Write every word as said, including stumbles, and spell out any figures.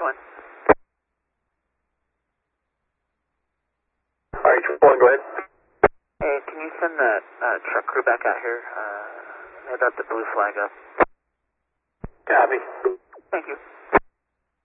one. R H one, go ahead. Hey, can you send that uh, truck crew back out here? Uh, head up the blue flag up. Copy. Thank you.